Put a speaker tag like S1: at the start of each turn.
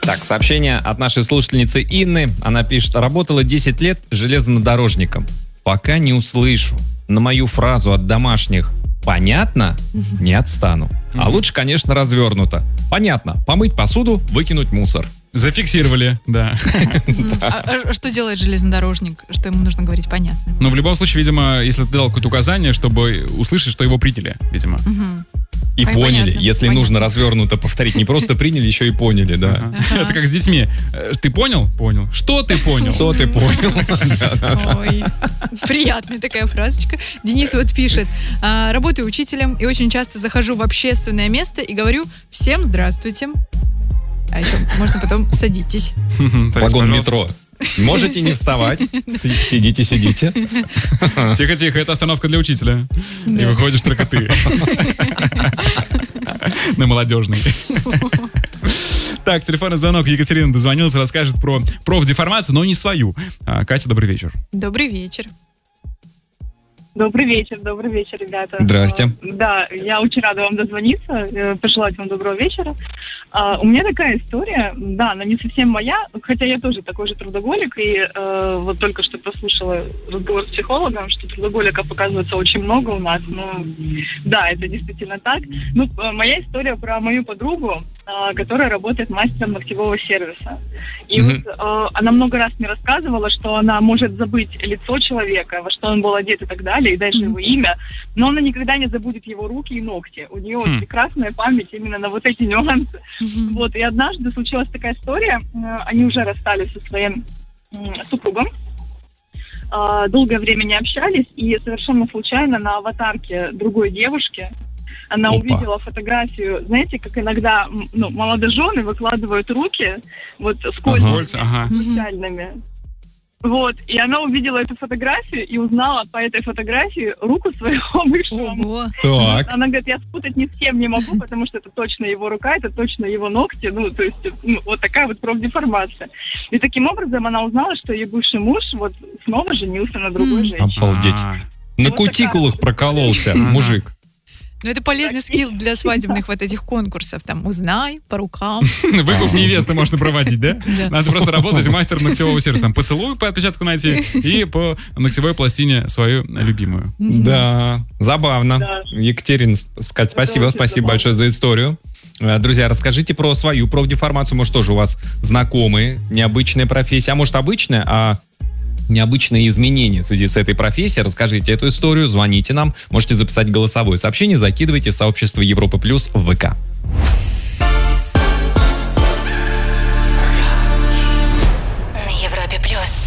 S1: Так, сообщение от нашей слушательницы Инны. Она пишет: работала 10 лет железнодорожником. Пока не услышу на мою фразу от домашних «понятно?» не отстану. А лучше, конечно, развернуто. Понятно. Помыть посуду, выкинуть мусор.
S2: Зафиксировали, да.
S3: А что делает железнодорожник? Что ему нужно говорить понятно?
S2: Но в любом случае, видимо, если ты дал какое-то указание, чтобы услышать, что его приняли, видимо.
S1: И поняли.
S3: Понятно,
S1: Если
S3: понятно.
S1: нужно развернуто повторить. Не просто приняли, еще и поняли, да.
S2: Это как с детьми. Ты понял? Понял. Что ты понял?
S1: Что ты понял?
S3: Ой, приятная такая фразочка. Денис вот пишет: работаю учителем и очень часто захожу в общественное место и говорю: всем здравствуйте. А еще можно потом садитесь.
S1: Вагон метро. Можете не вставать. Сидите.
S2: Тихо-тихо, это остановка для учителя. И выходишь только ты. На молодежный. Так, телефонный звонок. Екатерина дозвонилась, расскажет про профдеформацию, но не свою. Катя, добрый вечер.
S3: Добрый вечер.
S4: Добрый вечер, ребята.
S1: Здрасте.
S4: Да, я очень рада вам дозвониться, пожелать вам доброго вечера. У меня такая история, да, она не совсем моя, хотя я тоже такой же трудоголик, и вот только что прослушала разговор с психологом, что трудоголиков, оказывается, очень много у нас. Ну, да, это действительно так. Ну, моя история про мою подругу, которая работает мастером ногтевого сервиса. И вот она много раз мне рассказывала, что она может забыть лицо человека, во что он был одет и так далее, и даже его имя, но она никогда не забудет его руки и ногти. У нее прекрасная память именно на вот эти нюансы. Вот, и однажды случилась такая история, они уже расстались со своим супругом, долгое время не общались, и совершенно случайно на аватарке другой девушки она увидела фотографию, знаете, как иногда молодожены выкладывают руки вот с кольцами специальными. Вот, и она увидела эту фотографию и узнала по этой фотографии руку своего бывшего.
S1: Так.
S4: Она говорит: я спутать ни с кем не могу, потому что это точно его рука, это точно его ногти, то есть вот такая вот профдеформация. И таким образом она узнала, что ее бывший муж вот снова женился на другой женщине.
S1: Обалдеть. На
S4: Вот
S1: кутикулах прокололся мужик.
S3: Ну, это полезный скилл для свадебных вот этих конкурсов. Там, узнай по рукам.
S2: Выкуп невесты можно проводить, да? Надо просто работать мастером ногтевого сервиса. Там поцелуй по отпечатку найти и по ногтевой пластине свою любимую.
S1: Да, забавно.
S4: Да.
S1: Екатерина, спасибо большое за историю. Друзья, расскажите про свою профдеформацию. Может, тоже у вас знакомые, необычная профессия, а может, обычная, а необычные изменения в связи с этой профессией. Расскажите эту историю, звоните нам, можете записать голосовое сообщение, закидывайте в сообщество Европа Плюс в ВК.
S5: На Европе Плюс.